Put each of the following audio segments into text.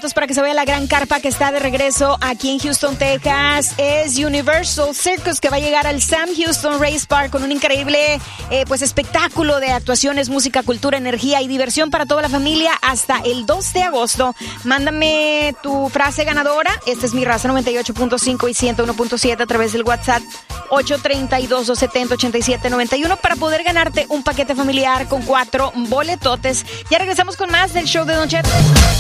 boletos para que se vaya a la gran carpa que está de regreso aquí en Houston, Texas. Es Universal Circus, que va a llegar al Sam Houston Race Park con un increíble pues espectáculo de actuaciones, música, cultura, energía y diversión para toda la familia hasta el 2 de agosto. Mándame tu frase ganadora. Esta es mi raza 98.5 y 101.7 a través del WhatsApp 832-270-8791 para poder ganarte un paquete familiar con 4 boletotes. Ya regresamos con más del show de Don Cheto.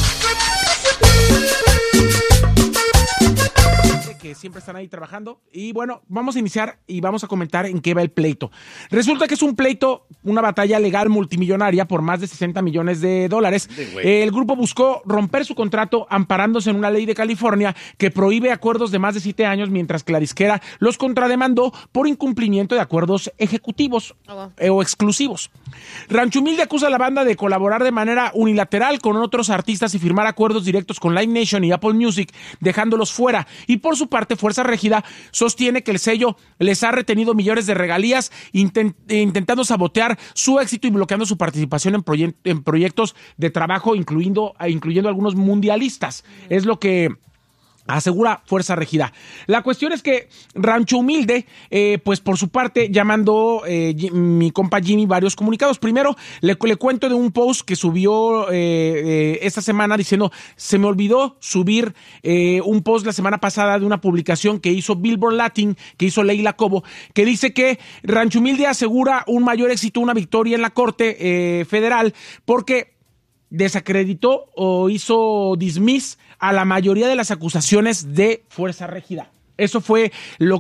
Que siempre están ahí trabajando. Y bueno, vamos a iniciar y vamos a comentar en qué va el pleito. Resulta que es un pleito, una batalla legal multimillonaria por más de $60 millones. El grupo buscó romper su contrato amparándose en una ley de California que prohíbe acuerdos de más de 7 años, mientras que la disquera los contrademandó por incumplimiento de acuerdos ejecutivos o exclusivos. Rancho Humilde acusa a la banda de colaborar de manera unilateral con otros artistas y firmar acuerdos directos con Live Nation y Apple Music, dejándolos fuera. Y por su parte, Fuerza Régida sostiene que el sello les ha retenido millones de regalías, intentando sabotear su éxito y bloqueando su participación en proyectos de trabajo, incluyendo algunos mundialistas. Es lo que asegura Fuerza Régida. La cuestión es que Rancho Humilde, pues por su parte, ya mandó mi compa Jimmy varios comunicados. Primero, le cuento de un post que subió esta semana diciendo: se me olvidó subir un post la semana pasada de una publicación que hizo Billboard Latin, que hizo Leila Cobo, que dice que Rancho Humilde asegura un mayor éxito, una victoria en la Corte Federal, porque desacreditó o hizo dismiss a la mayoría de las acusaciones de Fuerza Régida. Eso fue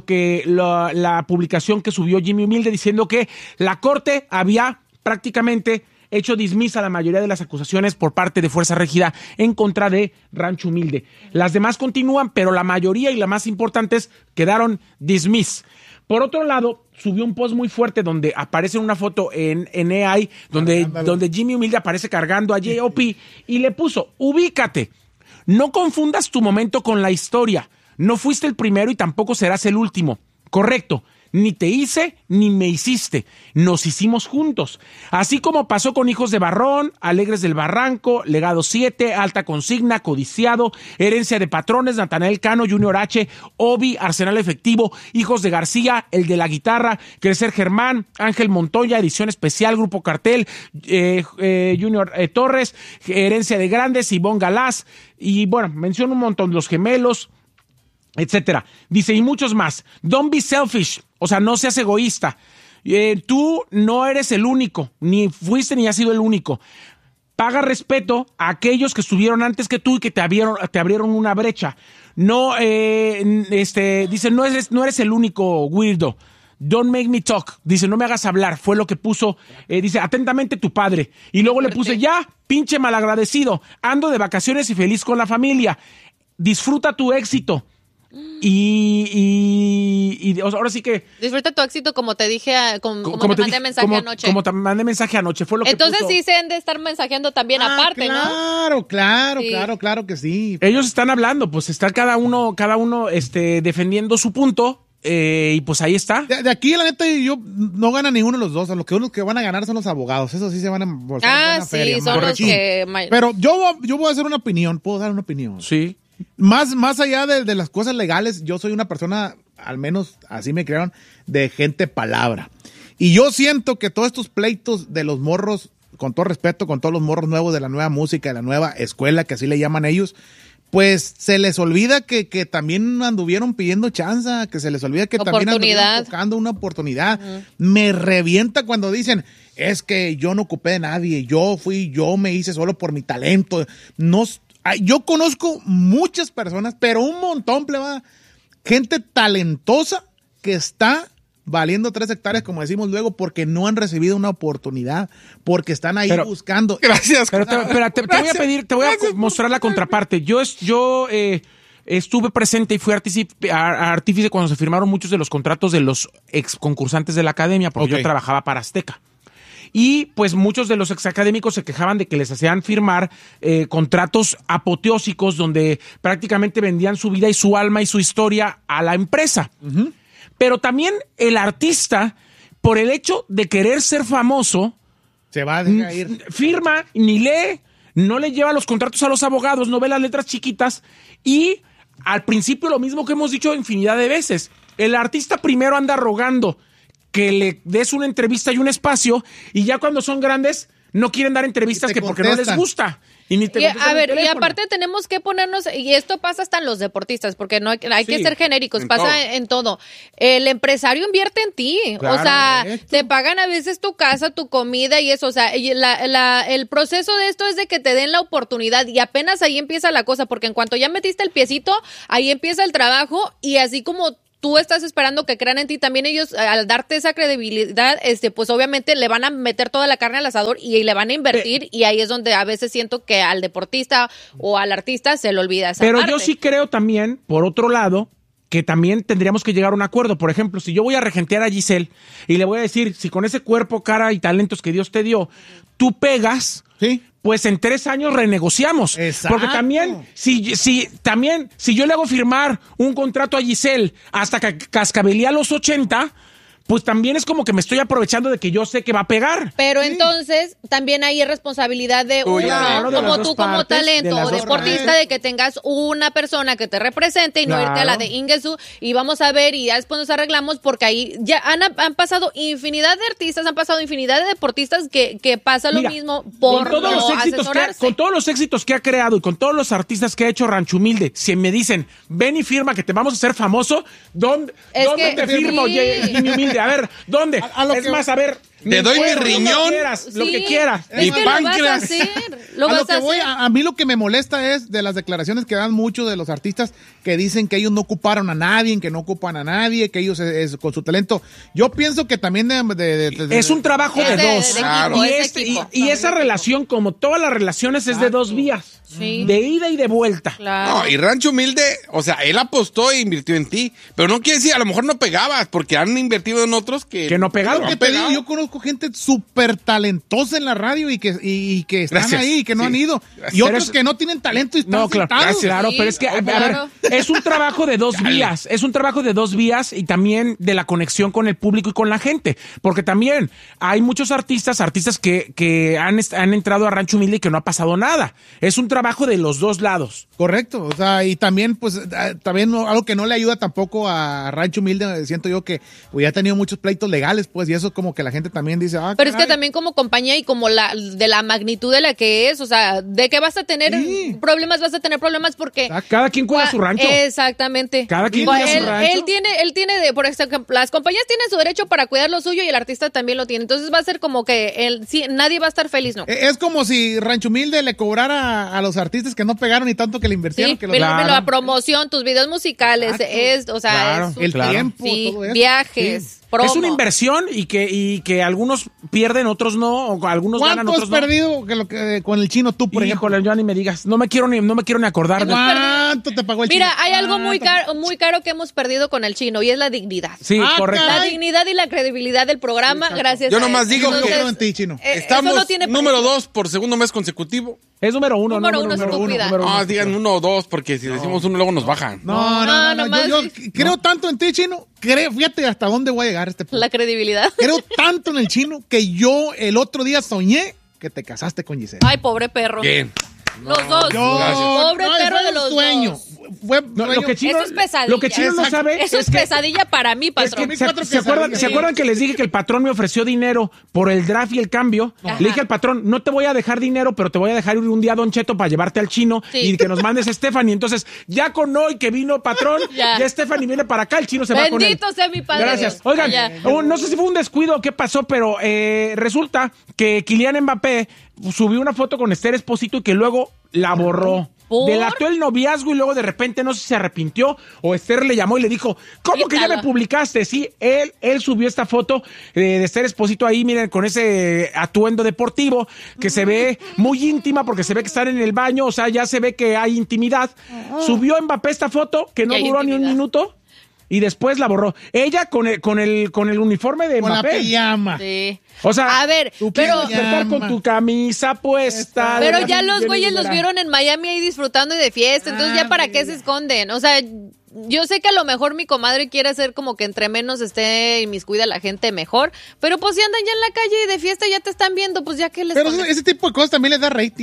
la publicación que subió Jimmy Humilde, diciendo que la Corte había prácticamente hecho dismiss a la mayoría de las acusaciones por parte de Fuerza Régida en contra de Rancho Humilde. Las demás continúan, pero la mayoría y las más importantes quedaron dismiss. Por otro lado, subió un post muy fuerte donde aparece una foto en AI, donde Jimmy Humilde aparece cargando a J.O.P. y le puso: ubícate, no confundas tu momento con la historia. No fuiste el primero y tampoco serás el último. Correcto. Ni te hice, ni me hiciste. Nos hicimos juntos. Así como pasó con Hijos de Barrón, Alegres del Barranco, Legado 7, Alta Consigna, Codiciado, Herencia de Patrones, Natanael Cano, Junior H, Obi, Arsenal Efectivo, Hijos de García, El de la Guitarra, Crecer Germán, Ángel Montoya, Edición Especial, Grupo Cartel, Junior Torres, Herencia de Grandes, Ivonne Galás, y bueno, menciona un montón, Los Gemelos, etcétera. Dice, y muchos más. Don't be selfish, o sea, no seas egoísta. Tú no eres el único, ni fuiste ni has sido el único. Paga respeto a aquellos que estuvieron antes que tú y que te abrieron una brecha. No, dice, no eres el único weirdo. Don't make me talk. Dice, no me hagas hablar. Fue lo que puso, dice, atentamente tu padre. Y luego le puse, ya, pinche malagradecido. Ando de vacaciones y feliz con la familia. Disfruta tu éxito. Y ahora sí que disfruta tu éxito, como te dije, como te mandé mensaje anoche. Como te mandé mensaje anoche, fue lo que entonces puso. Sí se han de estar mensajeando también aparte, ¿no? Claro que sí. Ellos están hablando, pues está cada uno defendiendo su punto. Y pues ahí está. De aquí, la neta, yo no gana ninguno de los dos. Los que van a ganar son los abogados. Eso sí se van a bolsar. Sí, son los que... Pero yo voy a hacer una opinión. ¿Puedo dar una opinión? Sí. Más allá de las cosas legales, yo soy una persona, al menos así me crearon, de gente palabra. Y yo siento que todos estos pleitos de los morros, con todo respeto, con todos los morros nuevos de la nueva música, de la nueva escuela, que así le llaman ellos, pues se les olvida que también anduvieron pidiendo chanza, que se les olvida que también anduvieron tocando una oportunidad. Me revienta cuando dicen, es que yo no ocupé de nadie, yo me hice solo por mi talento. No, yo conozco muchas personas, pero un montón, pleba, gente talentosa que está valiendo 3 hectáreas, como decimos luego, porque no han recibido una oportunidad, porque están ahí buscando. Gracias. Pero te voy a mostrar la contraparte. Yo estuve presente y fui artífice cuando se firmaron muchos de los contratos de los ex concursantes de la academia, porque yo trabajaba para Azteca. Y pues muchos de los exacadémicos se quejaban de que les hacían firmar contratos apoteósicos donde prácticamente vendían su vida y su alma y su historia a la empresa. Uh-huh. Pero también el artista, por el hecho de querer ser famoso, se va a dejar ir. Firma, ni lee, no le lleva los contratos a los abogados, no ve las letras chiquitas y al principio lo mismo que hemos dicho infinidad de veces. El artista primero anda rogando que le des una entrevista y un espacio y ya cuando son grandes no quieren dar entrevistas que porque no les gusta. A ver, y aparte tenemos que ponernos, y esto pasa hasta en los deportistas, porque no hay que ser genéricos, pasa en todo. El empresario invierte en ti, claro, o sea, te pagan a veces tu casa, tu comida y eso, o sea, el proceso de esto es de que te den la oportunidad y apenas ahí empieza la cosa, porque en cuanto ya metiste el piecito, ahí empieza el trabajo y así como tú estás esperando que crean en ti, también ellos al darte esa credibilidad, pues obviamente le van a meter toda la carne al asador y le van a invertir y ahí es donde a veces siento que al deportista o al artista se le olvida esa parte. Yo sí creo también, por otro lado, que también tendríamos que llegar a un acuerdo. Por ejemplo, si yo voy a regentear a Giselle y le voy a decir, si con ese cuerpo, cara y talentos que Dios te dio, tú pegas, ¿sí?, pues en 3 años renegociamos. Exacto. Porque también, si yo le hago firmar un contrato a Giselle hasta que cascabelía a los 80, pues también es como que me estoy aprovechando de que yo sé que va a pegar. Pero entonces también hay responsabilidad de uno, como tú como talento o deportista, de que tengas una persona que te represente y no irte a la de Ingesu y vamos a ver y ya después nos arreglamos porque ahí ya han pasado infinidad de artistas, han pasado infinidad de deportistas que pasa lo mismo por con todos los éxitos que ha creado y con todos los artistas que ha hecho Rancho Humilde, si me dicen, ven y firma que te vamos a hacer famoso, ¿dónde te firmo, Jimmy Humilde? A ver, ¿dónde? A ver, te doy mi riñón, lo que quieras. Mi páncreas. A mí lo que me molesta es de las declaraciones que dan muchos de los artistas que dicen que ellos no ocuparon a nadie, que no ocupan a nadie, que ellos con su talento. Yo pienso que también es un trabajo de dos. Claro. Y esa relación, como todas las relaciones, es de dos vías. Sí. De ida y de vuelta. Claro. No, y Rancho Humilde, o sea, él apostó e invirtió en ti, pero no quiere decir, a lo mejor no pegabas, porque han invertido en otros que no pegaban. Yo conozco gente súper talentosa en la radio y que están ahí y que no han ido. Y otros que no tienen talento y están sentados. Claro, pero es que, a ver, es un trabajo de dos vías. Es un trabajo de dos vías y también de la conexión con el público y con la gente. Porque también hay muchos artistas que han entrado a Rancho Humilde y que no ha pasado nada. Es un trabajo de los dos lados. Correcto. O sea, y también, pues, algo que no le ayuda tampoco a Rancho Humilde, siento yo que ya ha tenido muchos pleitos legales, pues, y eso como que la gente también dice, pero es que también como compañía y como de la magnitud de la que es, o sea, de que vas a tener problemas porque cada quien cuida su rancho. Exactamente. Cada quien cuida su rancho. Él tiene por ejemplo, las compañías tienen su derecho para cuidar lo suyo y el artista también lo tiene. Entonces va a ser como que nadie va a estar feliz, ¿no? Es como si Rancho Humilde le cobrara a los artistas que no pegaron y tanto que le invirtieron. Sí, la promoción, tus videos musicales, el tiempo, todo eso. Viajes. Promo. Es una inversión y que algunos pierden, otros no, o algunos ganan, otros no. ¿Cuánto has perdido con el Chino tú, por ejemplo? Híjole, yo ni me digas, no me quiero ni acordar. ¿Cuánto te pagó el Chino? Mira, hay algo muy caro que hemos perdido con el Chino y es la dignidad. Sí, correcto. La dignidad y la credibilidad del programa, gracias yo nomás digo que creo en ti, Chino. Estamos número 2 por segundo mes consecutivo. Es número 1, número uno. Digan 1 o 2, porque si decimos 1 luego nos bajan. No. Yo creo tanto en ti, Chino. Fíjate hasta dónde voy a llegar este punto. La credibilidad. Creo tanto en el Chino que yo el otro día soñé que te casaste con Giselle. Ay, pobre perro. Bien. Los dos. Pobre perro de los sueño. dos. Lo que Chino, eso es pesadilla. Lo que Chino no sabe eso es pesadilla para mí, patrón. Es que ¿se acuerdan que les dije que el patrón me ofreció dinero por el draft y el cambio? Ajá. Le dije al patrón, no te voy a dejar dinero, pero te voy a dejar ir un día a Don Cheto para llevarte al Chino y que nos mandes a Stephanie. Entonces, ya con hoy que vino patrón, ya Stephanie viene para acá, el Chino se va con él. Bendito sea mi padre. Gracias. Oigan, no sé si fue un descuido o qué pasó, pero resulta que Kylian Mbappé subió una foto con Esther Esposito y que luego la borró. Delató el noviazgo y luego de repente no sé si se arrepintió o Esther le llamó y le dijo, ¿cómo que ya me publicaste? Sí, él subió esta foto de Esther Esposito ahí, miren, con ese atuendo deportivo que se ve muy íntima porque se ve que están en el baño, o sea, ya se ve que hay intimidad. Subió Mbappé esta foto que no duró ni un minuto. Y después la borró. Ella con el uniforme de Mbappé. Con la pijama. Sí. O sea, a ver, pero estar con tu camisa puesta. Pero ya los güeyes los vieron en Miami ahí disfrutando y de fiesta. Entonces ya para qué se esconden. O sea, yo sé que a lo mejor mi comadre quiere hacer como que entre menos esté inmiscuida la gente mejor. Pero pues si andan ya en la calle de fiesta ya te están viendo, pues ya que les. Pero ese tipo de cosas también les da rating, ¿no?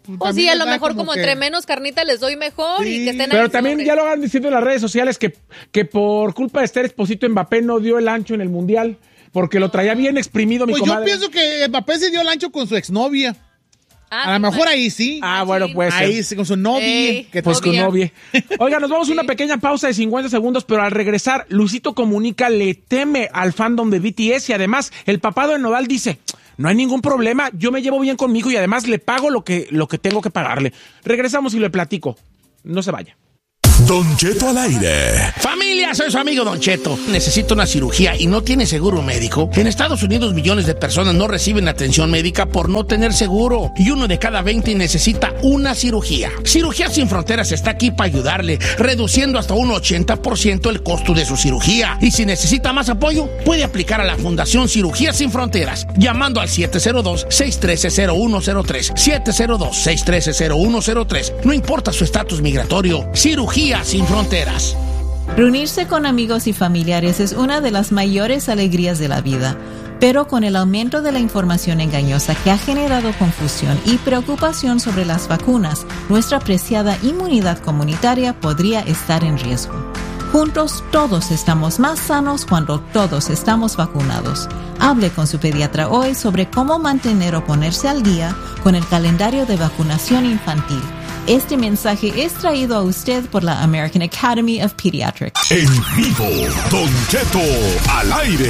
Pues sí, a lo mejor como entre menos carnita les doy mejor y que estén Pero también ya lo van diciendo en las redes sociales que por culpa de Esther Esposito Mbappé no dio el ancho en el Mundial porque lo traía bien exprimido mi comadre. Yo pienso que Mbappé se dio el ancho con su exnovia. A lo mejor ahí sí. Bueno, pues. Ahí sí, con su novia. Con novia. Oiga, nos vamos a una pequeña pausa de 50 segundos, pero al regresar, Luisito Comunica le teme al fandom de BTS y además el papado de Nodal dice, no hay ningún problema, yo me llevo bien con mi hijo y además le pago lo que tengo que pagarle. Regresamos y le platico. No se vaya. Don Cheto al aire. Familia, soy su amigo Don Cheto. Necesito una cirugía y no tiene seguro médico. En Estados Unidos millones de personas no reciben atención médica por no tener seguro. Y 1 de cada 20 necesita una cirugía. Cirugías Sin Fronteras está aquí para ayudarle, reduciendo hasta un 80% el costo de su cirugía. Y si necesita más apoyo, puede aplicar a la Fundación Cirugías Sin Fronteras, llamando al 702-613-0103. 702-613-0103. No importa su estatus migratorio. Cirugía Sin Fronteras. Reunirse con amigos y familiares es una de las mayores alegrías de la vida, pero con el aumento de la información engañosa que ha generado confusión y preocupación sobre las vacunas, nuestra preciada inmunidad comunitaria podría estar en riesgo. Juntos todos estamos más sanos cuando todos estamos vacunados. Hable con su pediatra hoy sobre cómo mantener o ponerse al día con el calendario de vacunación infantil. Este mensaje es traído a usted por la American Academy of Pediatrics. En vivo, Don Cheto al aire.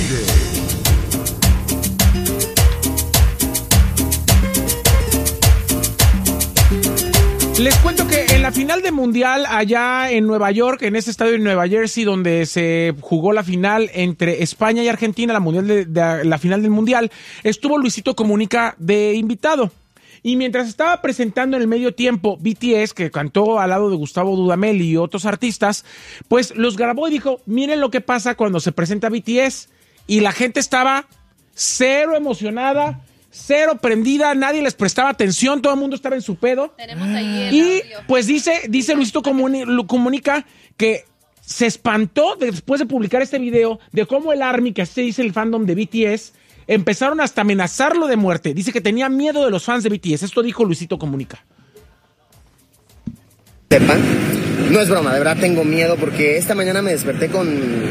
Les cuento que en la final de Mundial allá en Nueva York, en ese estadio de Nueva Jersey, donde se jugó la final entre España y Argentina, la final del Mundial, estuvo Luisito Comunica de invitado. Y mientras estaba presentando en el medio tiempo BTS, que cantó al lado de Gustavo Dudamel y otros artistas, pues los grabó y dijo, miren lo que pasa cuando se presenta BTS. Y la gente estaba cero emocionada, cero prendida, nadie les prestaba atención, todo el mundo estaba en su pedo. Tenemos ahí el y audio. pues dice Luisito Comunica que se espantó después de publicar este video de cómo el ARMY, que así dice el fandom de BTS, empezaron hasta amenazarlo de muerte. Dice que tenía miedo de los fans de BTS. Esto dijo Luisito Comunica. Sepan, no es broma, de verdad tengo miedo porque esta mañana me desperté con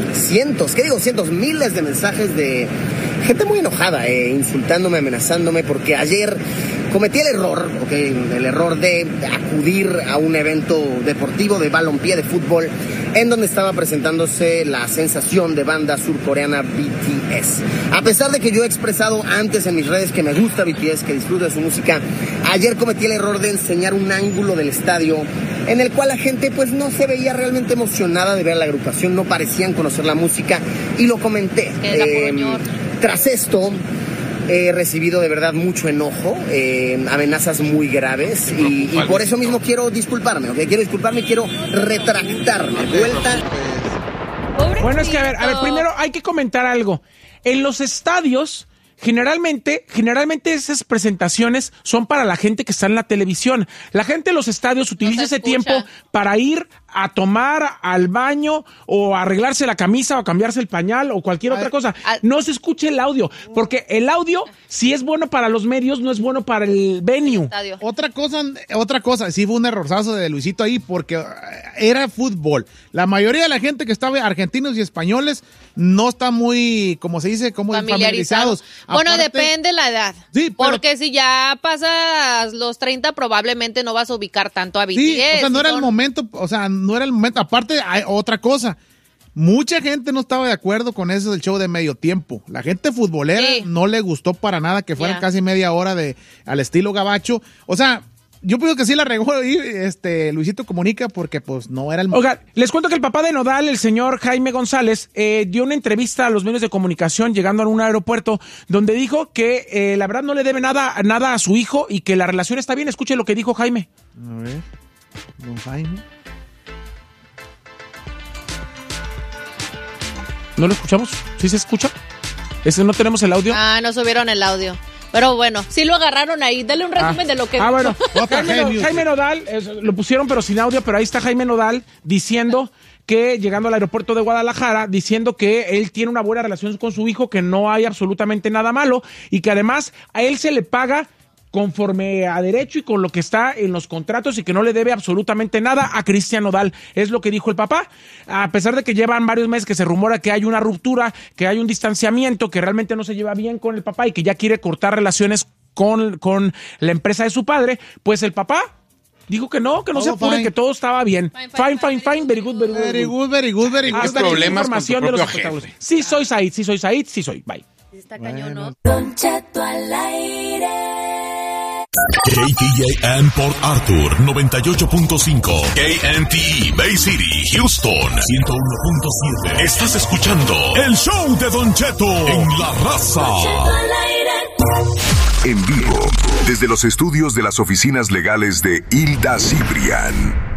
miles de mensajes de gente muy enojada, insultándome, amenazándome, porque ayer cometí el error de acudir a un evento deportivo de balompié, de fútbol, en donde estaba presentándose la sensación de banda surcoreana BTS. A pesar de que yo he expresado antes en mis redes que me gusta BTS, que disfruto de su música, ayer cometí el error de enseñar un ángulo del estadio en el cual la gente pues no se veía realmente emocionada de ver la agrupación, no parecían conocer la música, y lo comenté. Tras esto he recibido de verdad mucho enojo, amenazas muy graves, y por eso mismo quiero disculparme, ¿ok? Quiero retractarme. Bueno, es que a ver, primero hay que comentar algo. En los estadios, generalmente esas presentaciones son para la gente que está en la televisión. La gente en los estadios utiliza ese tiempo para ir a tomar al baño o a arreglarse la camisa o a cambiarse el pañal o cualquier otra cosa. No se escuche el audio, porque el audio, si es bueno para los medios, no es bueno para el venue. Otra cosa, sí fue un errorzazo de Luisito ahí, porque era fútbol. La mayoría de la gente que estaba, argentinos y españoles, no está muy, como se dice, como familiarizados. Bueno, depende la edad. Sí, porque si ya pasas los 30, probablemente no vas a ubicar tanto a BTS. Sí, o sea, no era el momento, Aparte, hay otra cosa. Mucha gente no estaba de acuerdo con eso del show de medio tiempo. La gente futbolera no le gustó para nada que fueran casi media hora al estilo gabacho. O sea, yo pienso que sí la regó ahí, Luisito Comunica, porque pues no era el momento. Oiga, les cuento que el papá de Nodal, el señor Jaime González, dio una entrevista a los medios de comunicación llegando a un aeropuerto, donde dijo que la verdad no le debe nada a su hijo y que la relación está bien. Escuche lo que dijo Jaime. A ver, don Jaime. ¿No lo escuchamos? ¿Sí se escucha? ¿No tenemos el audio? No subieron el audio. Pero bueno, sí lo agarraron ahí. Dale un resumen de lo que dijo. Bueno, Jaime Nodal, lo pusieron pero sin audio, pero ahí está Jaime Nodal diciendo que, llegando al aeropuerto de Guadalajara, diciendo que él tiene una buena relación con su hijo, que no hay absolutamente nada malo y que además a él se le paga conforme a derecho y con lo que está en los contratos y que no le debe absolutamente nada a Cristian Nodal. Es lo que dijo el papá. A pesar de que llevan varios meses que se rumora que hay una ruptura, que hay un distanciamiento, que realmente no se lleva bien con el papá y que ya quiere cortar relaciones con la empresa de su padre, pues el papá dijo que no se apure, fine, que todo estaba bien. Fine, very good. Hasta problemas con tu propio jefe. Sí soy Said. Bye. Está cañón, ¿no? Don Cheto al aire. KTJM Port Arthur 98.5, KNTE Bay City, Houston 101.7. Estás escuchando el show de Don Cheto en La Raza. En vivo, desde los estudios de las oficinas legales de Hilda Cibrián.